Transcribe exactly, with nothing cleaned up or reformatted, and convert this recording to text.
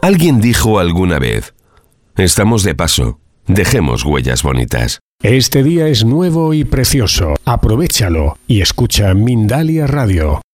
Alguien dijo alguna vez: estamos de paso, dejemos huellas bonitas. Este día es nuevo y precioso. Aprovéchalo y escucha Mindalia Radio.